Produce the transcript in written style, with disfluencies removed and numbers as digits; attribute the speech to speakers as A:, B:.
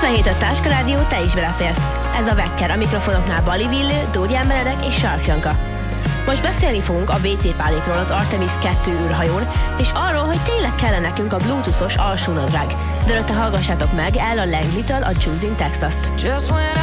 A: 97.5 Táska Rádió, te is beleférsz. Ez a Vekker, a mikrofonoknál Bali Villő, Dórián Benedek és Sarf Janka. Most beszélni fogunk a WC pálékról az Artemis 2 űrhajón, és arról, hogy tényleg kell nekünk a bluetoothos alsónadrág. De előtte hallgassátok meg El a Langley-től a Choosing Texas-t.